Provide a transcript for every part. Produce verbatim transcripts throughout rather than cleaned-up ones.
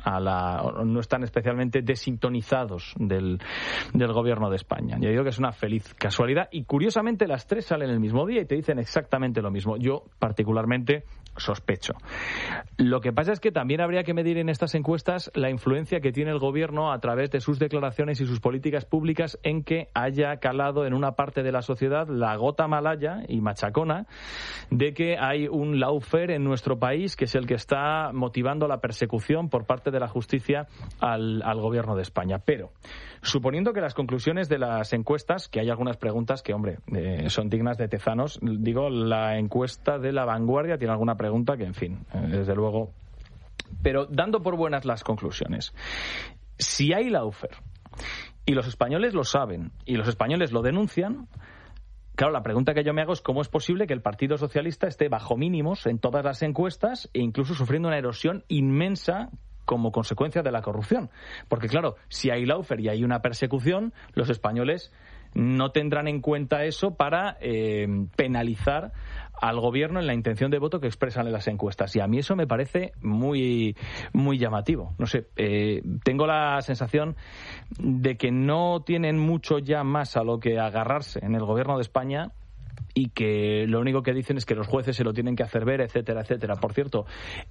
a la, no están especialmente desintonizados del, del gobierno de España. Yo digo que es una feliz casualidad y curiosamente las tres salen el mismo día y te dicen exactamente lo mismo. Yo particularmente sospecho. Lo que pasa es que también habría que medir en estas encuestas la influencia que tiene el gobierno a través de sus declaraciones y sus políticas públicas en que haya calado en una parte de la sociedad la gota malaya y machacona de que hay un lawfare en nuestro país que es el que está motivando la persecución por parte de la justicia al, al gobierno de España. Pero, suponiendo que las conclusiones de las encuestas, que hay algunas preguntas que, hombre, eh, son dignas de tezanos, digo, la encuesta de La Vanguardia tiene alguna pregunta que, en fin, eh, desde luego... Pero dando por buenas las conclusiones, si hay lawfare y los españoles lo saben y los españoles lo denuncian, claro, la pregunta que yo me hago es cómo es posible que el Partido Socialista esté bajo mínimos en todas las encuestas e incluso sufriendo una erosión inmensa como consecuencia de la corrupción. Porque claro, si hay lawfare y hay una persecución, los españoles no tendrán en cuenta eso para eh, penalizar al gobierno en la intención de voto que expresan en las encuestas. Y a mí eso me parece muy, muy llamativo. No sé, eh, tengo la sensación de que no tienen mucho ya más a lo que agarrarse en el gobierno de España y que lo único que dicen es que los jueces se lo tienen que hacer ver, etcétera, etcétera. Por cierto,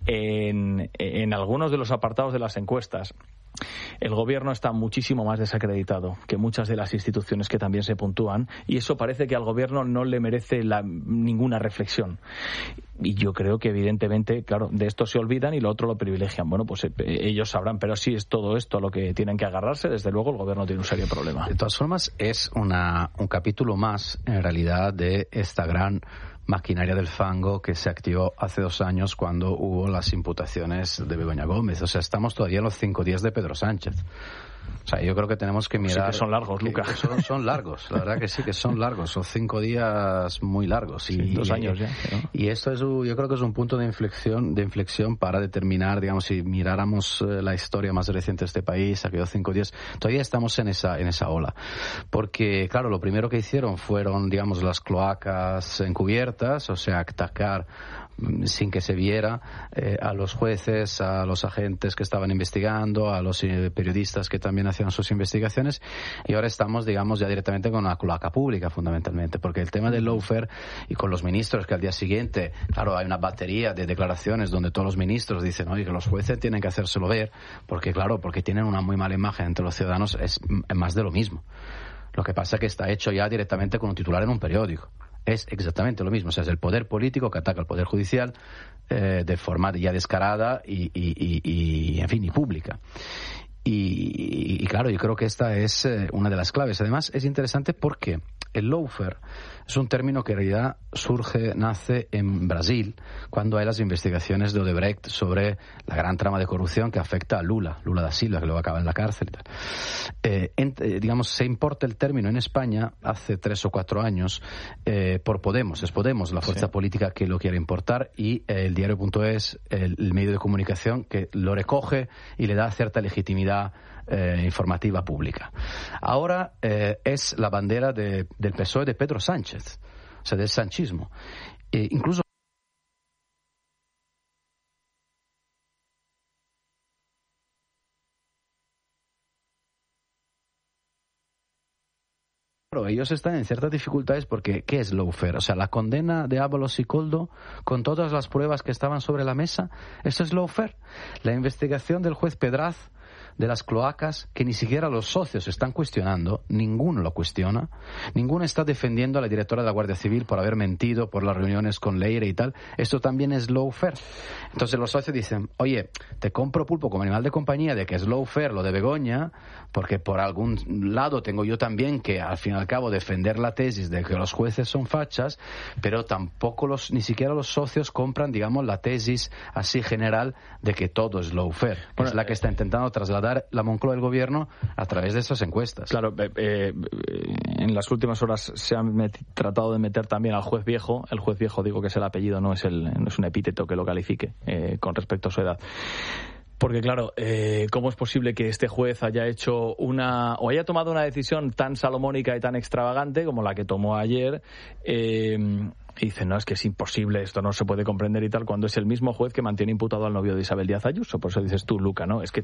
en, en algunos de los apartados de las encuestas, el gobierno está muchísimo más desacreditado que muchas de las instituciones que también se puntúan, y eso parece que al gobierno no le merece la, ninguna reflexión. Y yo creo que evidentemente, claro, de esto se olvidan y lo otro lo privilegian. Bueno, pues eh, ellos sabrán, pero si es todo esto a lo que tienen que agarrarse, desde luego el gobierno tiene un serio problema. De todas formas, es una, un capítulo más, en realidad, de esta gran maquinaria del fango que se activó hace dos años cuando hubo las imputaciones de Begoña Gómez. O sea, estamos todavía en los cinco días de Pedro Sánchez. O sea, yo creo que tenemos que mirar... Sí que son largos, que, Lucas. Que son, son largos, la verdad que sí, que son largos. Son cinco días muy largos. Y, sí, dos años ya. ¿no? Y esto es, yo creo que es un punto de inflexión, de inflexión para determinar, digamos, si miráramos la historia más reciente de este país, aquellos cinco días, todavía estamos en esa, en esa ola. Porque, claro, lo primero que hicieron fueron, digamos, las cloacas encubiertas, o sea, atacar sin que se viera eh, a los jueces, a los agentes que estaban investigando, a los eh, periodistas que también hacían sus investigaciones, y ahora estamos, digamos, ya directamente con la cloaca pública, fundamentalmente, porque el tema del lawfare y con los ministros que al día siguiente, claro, hay una batería de declaraciones donde todos los ministros dicen, oye, que los jueces tienen que hacérselo ver, porque claro, porque tienen una muy mala imagen entre los ciudadanos, es más de lo mismo. Lo que pasa es que está hecho ya directamente con un titular en un periódico. Es exactamente lo mismo, o sea, es el poder político que ataca al poder judicial eh, de forma ya descarada y, y, y, y, en fin, y pública. Y, y claro, yo creo que esta es eh, una de las claves. Además, es interesante porque el lawfare es un término que en realidad surge, nace en Brasil, cuando hay las investigaciones de Odebrecht sobre la gran trama de corrupción que afecta a Lula, Lula da Silva, que luego acaba en la cárcel y tal. Eh, en, eh, digamos, se importa el término en España hace tres o cuatro años eh, por Podemos. Es Podemos la fuerza sí. política que lo quiere importar, y eh, el diario.es, el, el medio de comunicación que lo recoge y le da cierta legitimidad Eh, informativa pública. Ahora eh, es la bandera de, del P S O E de Pedro Sánchez, o sea, del sanchismo. E incluso ellos están en ciertas dificultades porque ¿qué es lawfare? O sea, la condena de Ábalos y Koldo con todas las pruebas que estaban sobre la mesa, ¿eso es lawfare? La investigación del juez Pedraz de las cloacas, que ni siquiera los socios están cuestionando, ninguno lo cuestiona, ninguno está defendiendo a la directora de la Guardia Civil por haber mentido por las reuniones con Leire y tal. Esto también es lawfare. Entonces los socios dicen, oye, te compro pulpo como animal de compañía de que es lawfare lo de Begoña, porque por algún lado tengo yo también que al fin y al cabo defender la tesis de que los jueces son fachas, pero tampoco los, ni siquiera los socios compran, digamos, la tesis así general de que todo es lawfare, que bueno, es la que está intentando trasladar la Moncloa del gobierno a través de estas encuestas. Claro, eh, eh, en las últimas horas se han tratado de meter también al juez viejo. El juez viejo, digo que es el apellido, no es, el, no es un epíteto que lo califique eh, con respecto a su edad. Porque claro, eh, ¿cómo es posible que este juez haya hecho una o haya tomado una decisión tan salomónica y tan extravagante como la que tomó ayer? Eh, y dicen, no, es que es imposible, esto no se puede comprender y tal, cuando es el mismo juez que mantiene imputado al novio de Isabel Díaz Ayuso. Por eso dices tú, Luca, ¿no? Es que